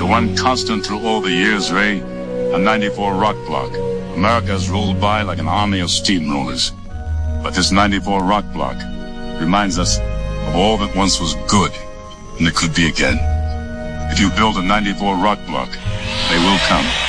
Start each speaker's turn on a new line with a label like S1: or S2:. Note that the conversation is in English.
S1: one constant through all the years, Ray, a 94 rock block. America has rolled by like an army of steamrollers. But this 94 rock block reminds us of all that once was good, and it could be again. If you build a 94 rock block, they will come.